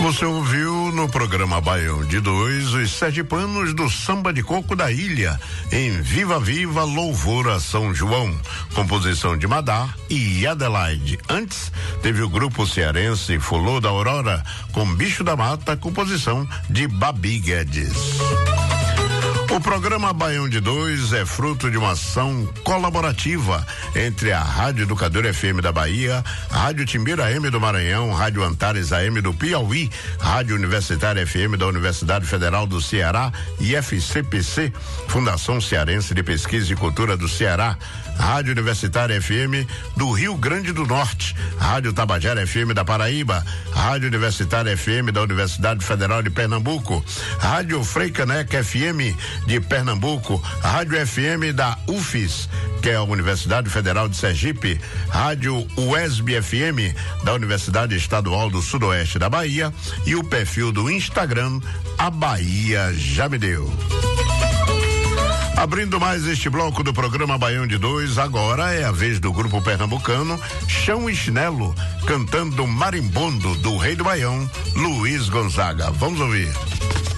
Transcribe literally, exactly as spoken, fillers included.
Você ouviu no programa Baião de Dois os sergipanos do Samba de Coco da Ilha, em Viva Viva Louvor a São João, composição de Madá e Adelaide. Antes, teve o grupo cearense Fulô da Aurora, com Bicho da Mata, composição de Babi Guedes. O programa Baião de Dois é fruto de uma ação colaborativa entre a Rádio Educadora F M da Bahia, a Rádio Timbira A M do Maranhão, Rádio Antares A M do Piauí, Rádio Universitária F M da Universidade Federal do Ceará e F C P C, Fundação Cearense de Pesquisa e Cultura do Ceará, Rádio Universitária F M do Rio Grande do Norte, Rádio Tabajara F M da Paraíba, Rádio Universitária F M da Universidade Federal de Pernambuco, Rádio Frei Caneca F M de Pernambuco, Rádio F M da U F S, que é a Universidade Federal de Sergipe, Rádio U E S B F M da Universidade Estadual do Sudoeste da Bahia e o perfil do Instagram A Bahia Já Me Deu. Abrindo mais este bloco do programa Baião de Dois, agora é a vez do grupo pernambucano Chão e Chinelo, cantando Marimbondo, do Rei do Baião, Luiz Gonzaga. Vamos ouvir.